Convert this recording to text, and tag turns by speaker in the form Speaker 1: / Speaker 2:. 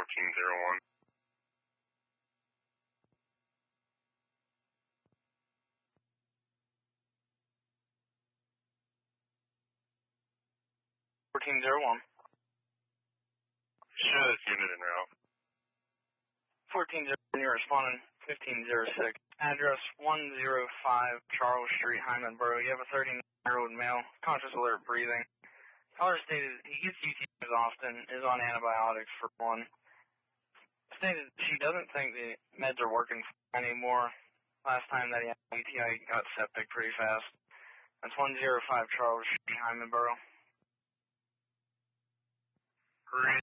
Speaker 1: 1401. Show this unit in route.
Speaker 2: 1401, you're responding 1506. Address 105 Charles Street, Hymanboro. You have a 39-year-old male, conscious alert breathing. Caller stated he gets UTIs often, is on antibiotics for one. Stated she doesn't think the meds are working anymore. Last time that he had UTI, he got septic pretty fast. That's 105 Charles Street, Hymanboro.